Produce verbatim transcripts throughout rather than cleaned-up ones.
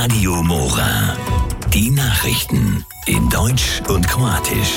Radio Mora. Die Nachrichten in Deutsch und Kroatisch.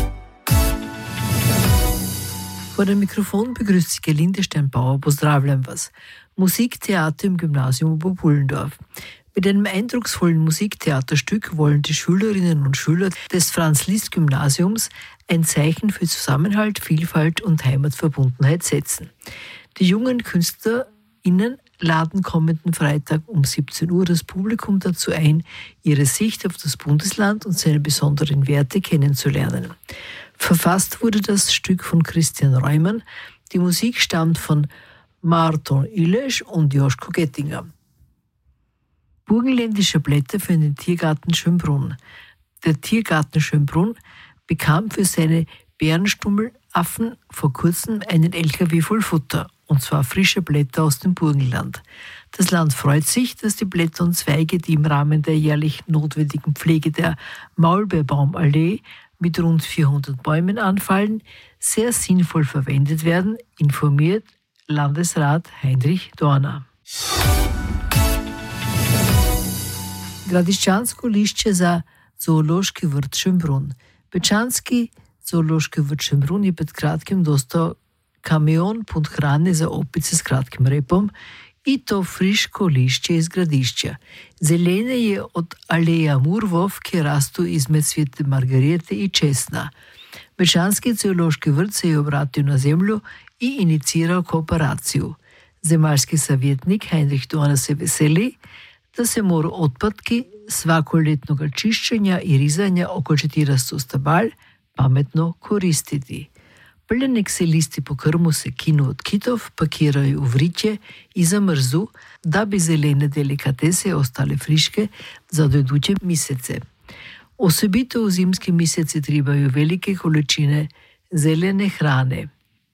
Vor dem Mikrofon begrüßt sich Gelinde Steinbauer. Pozdravljam vas. Musiktheater im Gymnasium Oberpullendorf. Mit einem eindrucksvollen Musiktheaterstück wollen die Schülerinnen und Schüler des Franz-Liszt-Gymnasiums ein Zeichen für Zusammenhalt, Vielfalt und Heimatverbundenheit setzen. Die jungen KünstlerInnen laden kommenden Freitag um siebzehn Uhr das Publikum dazu ein, ihre Sicht auf das Bundesland und seine besonderen Werte kennenzulernen. Verfasst wurde das Stück von Christian Reumann. Die Musik stammt von Márton Iles und Joschko Gettinger. Burgenländische Blätter für den Tiergarten Schönbrunn. Der Tiergarten Schönbrunn bekam für seine Bärenstummellaffen vor kurzem einen L K W voll Futter, und zwar frische Blätter aus dem Burgenland. Das Land freut sich, dass die Blätter und Zweige, die im Rahmen der jährlich notwendigen Pflege der Maulbeerbaumallee mit rund vierhundert Bäumen anfallen, sehr sinnvoll verwendet werden, informiert Landesrat Heinrich Dorna. Gradišćansko lišće za zoološki vrt Šembrun. Bečanski zoološki vrt Šembrun je pred kratkim dostao kamion pun hrane za opice s kratkim repom i to friško lišće iz gradišća. Zelene je od aleja murvov, ki rastu izmed svete margarijete i česna. Bečanski zoološki vrt se je obratio na zemlju i inicirao kooperaciju. Zemaljski savjetnik Heinrich Dorna se veseli, da se morajo otpadki svakoletnega čiščenja i rizanja oko četirasto stabal pametno koristiti. Pljenek se listi po krmu se kinu od kitov, pakirajo v vritje i zamrzu, da bi zelene delikatese ostale friške za dojdute mesece. Osobito v zimski meseci trebaju velike količine zelene hrane.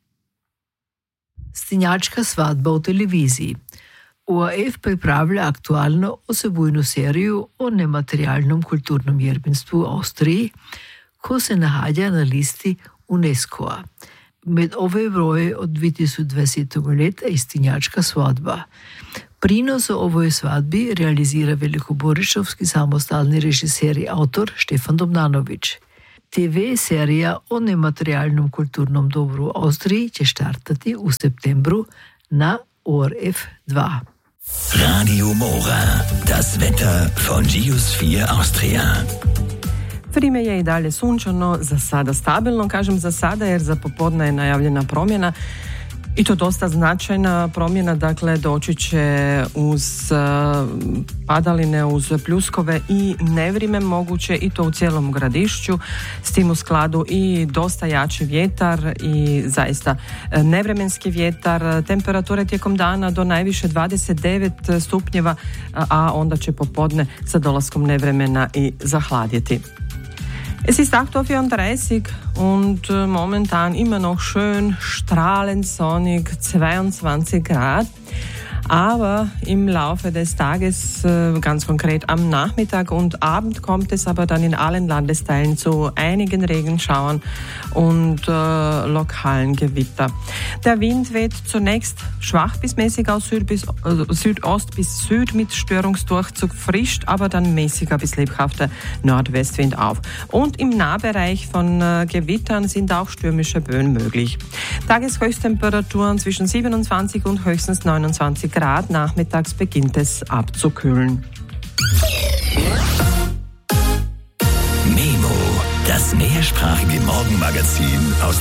Stenjačka svadba v televiziji. O R F pripravlja aktualno osebujno seriju o nematerialnom kulturnom jedinstvu v Avstriji, ko se nahaja na listi UNESCO-a. Med ove broje od dve tisoč dvajsetega leta je Stenjačka svadba. Prinos o ovoj svadbi realizira velikoborišovski samostalni režiser in avtor Štefan Domnanović. T V serija o nematerialnom kulturnom dobru v Avstriji će štartati v septembru na O R F dva. Radio Mora, das Wetter von Geosphere Austria. Vrime je i dalje sunčano, za sada stabilno, kažem za sada jer za popodne je najavljena promjena i to dosta značajna promjena, dakle doći će uz padaline, uz pljuskove i nevrime moguće i to u cijelom Gradišću, s tim u skladu i dosta jači vjetar i zaista nevremenski vjetar, temperature tijekom dana do najviše dvadeset devet stupnjeva, a onda će popodne sa dolaskom nevremena i zahladjeti. Es ist acht Uhr vierunddreißig und momentan immer noch schön strahlend sonnig, zweiundzwanzig Grad. Aber im Laufe des Tages, ganz konkret am Nachmittag und Abend, kommt es aber dann in allen Landesteilen zu einigen Regenschauern und äh, lokalen Gewitter. Der Wind weht zunächst schwach bis mäßig aus Süd bis, äh, Südost bis Süd mit Störungsdurchzug, frischt aber dann mäßiger bis lebhafter Nordwestwind auf. Und im Nahbereich von äh, Gewittern sind auch stürmische Böen möglich. Tageshöchsttemperaturen zwischen siebenundzwanzig und höchstens neunundzwanzig Grad. Nachmittags beginnt es abzukühlen. Memo, das mehrsprachige Morgenmagazin aus